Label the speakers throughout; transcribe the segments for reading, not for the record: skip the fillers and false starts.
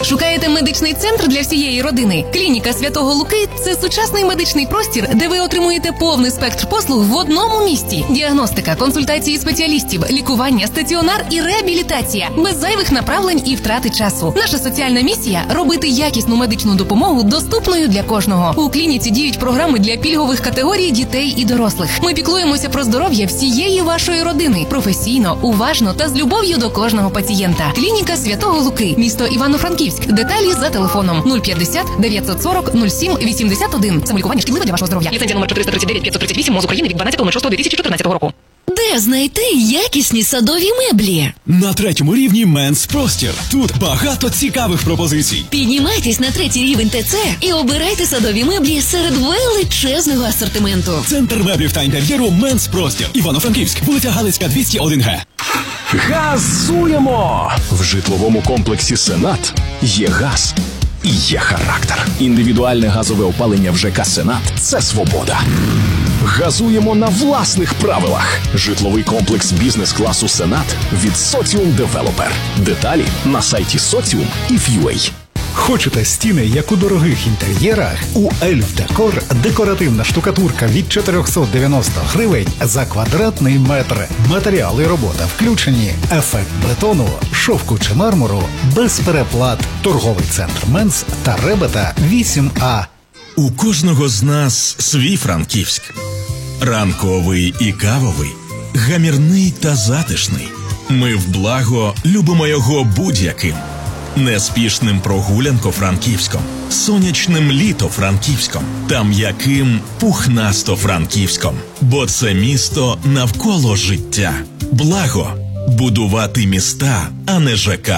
Speaker 1: Шукаєте медичний центр для всієї родини? Клініка Святого Луки – це сучасний медичний простір, де ви отримуєте повний спектр послуг в одному місці. Діагностика, консультації спеціалістів, лікування, стаціонар і реабілітація. Без зайвих направлень і втрати часу. Наша соціальна місія – робити якісну медичну допомогу доступною для кожного. У клініці діють програми для пільгових категорій дітей і дорослих. Ми піклуємося про здоров'я всієї вашої родини. Професійно, уважно та з любов'ю до кожного пацієнта. Клініка Святого Луки. Місто Івано-Франківськ. Деталі за телефоном 050 940 07 81. Самолікування шкідливе для вашого здоров'я. Ліцензія номер 439 538 МОЗ України від 12.06.2014 року.
Speaker 2: Де знайти якісні садові меблі?
Speaker 3: На 3-му рівні Менс Простір. Тут багато цікавих пропозицій.
Speaker 2: Піднімайтесь на 3-й рівень ТЦ і обирайте садові меблі серед величезного асортименту.
Speaker 3: Центр меблів та інтер'єру Менс Простір. Івано-Франківськ, вулиця Галицька, 201Г.
Speaker 4: Газуємо! В житловому комплексі «Сенат» є газ і є характер. Індивідуальне газове опалення в ЖК «Сенат» – це свобода. Газуємо на власних правилах. Житловий комплекс бізнес-класу «Сенат» від Соціум Девелопер. Деталі на сайті Соціум і Ф'юей.
Speaker 5: Хочете стіни, як у дорогих інтер'єрах? У Ельф Декор декоративна штукатурка від 490 гривень за квадратний метр. Матеріали робота включені. Ефект бетону, шовку чи мармуру без переплат. Торговий центр Менс та Ребета 8А.
Speaker 6: У кожного з нас свій Франківськ. Ранковий і кавовий, гамірний та затишний. Ми в благо любимо його будь-яким. Неспішним прогулянко-франківськом, сонячним літо-франківськом та м'яким пухнасто-франківськом. Бо це місто навколо життя. Благо – будувати міста, а не ЖК.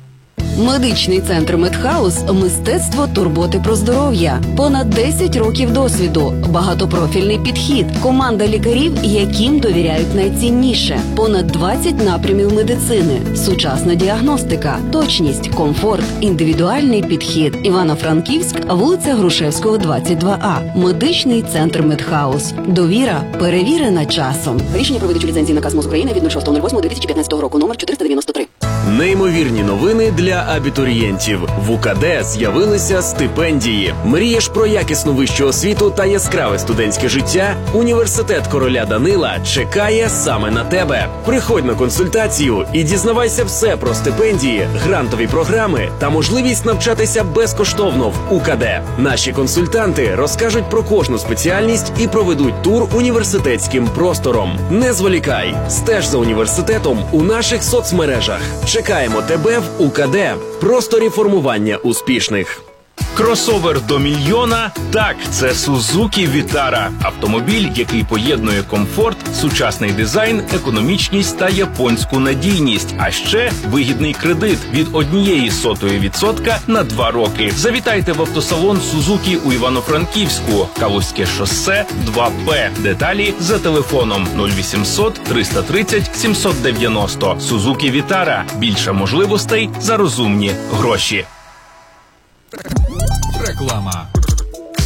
Speaker 7: Медичний центр Медхаус – мистецтво турботи про здоров'я. Понад 10 років досвіду, багатопрофільний підхід, команда лікарів, яким довіряють найцінніше. Понад 20 напрямів медицини, сучасна діагностика, точність, комфорт, індивідуальний підхід. Івано-Франківськ, вулиця Грушевського, 22А. Медичний центр Медхаус. Довіра перевірена часом. Рішення про видачу ліцензії наказ МОЗ України від 06.08.2015 року, номер 493.
Speaker 8: Неймовірні новини для абітурієнтів. В УКД з'явилися стипендії. Мрієш про якісну вищу освіту та яскраве студентське життя? Університет короля Данила чекає саме на тебе. Приходь на консультацію і дізнавайся все про стипендії, грантові програми та можливість навчатися безкоштовно в УКД. Наші консультанти розкажуть про кожну спеціальність і проведуть тур університетським простором. Не зволікай, стеж за університетом у наших соцмережах. Чекаємо тебе в УКД. Просторі формування успішних.
Speaker 9: Кросовер до мільйона? Так, це Suzuki Vitara. Автомобіль, який поєднує комфорт, сучасний дизайн, економічність та японську надійність. А ще вигідний кредит від 0,01% на 2 роки. Завітайте в автосалон Suzuki у Івано-Франківську. Калузьке шосе 2Б. Деталі за телефоном 0800 330 790. Suzuki Vitara. Більше можливостей за розумні гроші.
Speaker 10: Реклама.